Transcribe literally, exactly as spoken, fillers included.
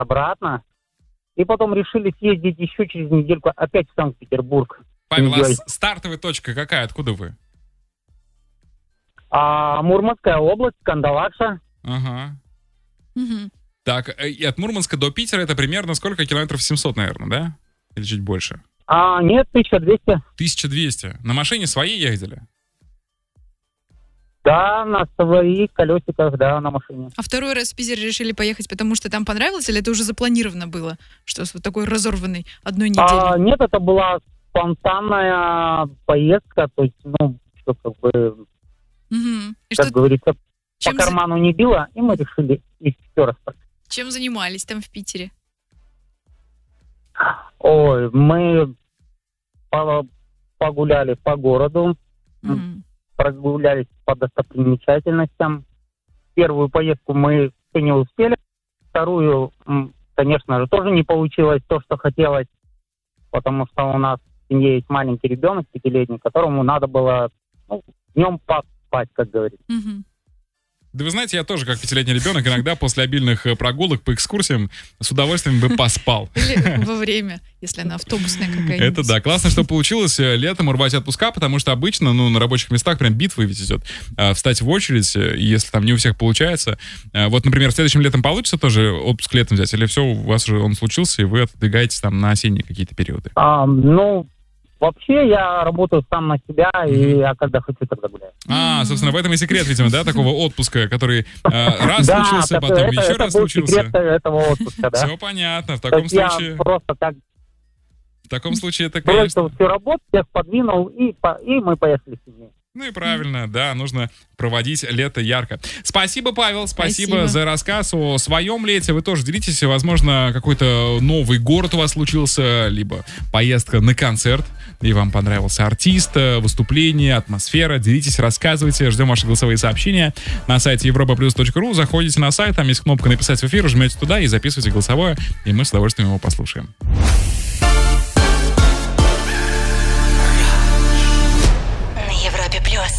обратно. И потом решили съездить еще через недельку опять в Санкт-Петербург. Павел, а стартовая точка какая? Откуда вы? А, Мурманская область, Кандалакша. Ага. Угу. Так, и от Мурманска до Питера это примерно сколько километров? семьсот, наверное, да? Или чуть больше? А, нет, тысяча двести. тысяча двести. На машине своей ездили? Да, на своих колесиках, да, на машине. А второй раз в Питер решили поехать, потому что там понравилось, или это уже запланировано было? Что вот такой разорванный одной неделей? А, нет, это была спонтанная поездка, то есть, ну, что как бы, Угу. И как что, говорится, чем по карману не било, и мы решили еще раз. чем занимались там в Питере? Ой, мы по- погуляли по городу, Мгм. прогулялись по достопримечательностям. Первую поездку мы все не успели, вторую, м, конечно же, тоже не получилось то, что хотелось, потому что у нас в семье есть маленький ребенок пятилетний, которому надо было, ну, днем поспать, как говорится. Мгм. Да вы знаете, я тоже, как пятилетний ребенок, иногда после обильных э, прогулок по экскурсиям с удовольствием бы поспал. Или во время, если она автобусная какая-нибудь. Это да. Классно, что получилось э, летом урвать отпуска, потому что обычно, ну, на рабочих местах прям битва ведь идет. А, встать в очередь, э, если там не у всех получается. А, вот, например, следующим летом получится тоже отпуск летом взять? Или все, у вас уже он случился, и вы отодвигаетесь там на осенние какие-то периоды? А, ну, вообще я работаю сам на себя, и я когда хочу, тогда гуляю. А, собственно, в этом и секрет, видимо, да, такого отпуска, который э, раз Да, случился, так потом это- еще это раз был случился. секрет этого отпуска, да. Все понятно. В То таком есть я случае, просто так в таком случае это, конечно... бросил всю работу, всех подвинул, и, по- и мы поехали с ними. Ну и правильно, да, нужно проводить лето ярко. Спасибо, Павел, спасибо, Спасибо. за рассказ о своем лете. Вы тоже делитесь, возможно, какой-то новый город у вас случился, либо поездка на концерт, и вам понравился артист, выступление, атмосфера. Делитесь, рассказывайте, ждем ваши голосовые сообщения на сайте европа плюс точка ру. Заходите на сайт, там есть кнопка «Написать в эфир», жмете туда и записывайте голосовое, и мы с удовольствием его послушаем. На Европе плюс.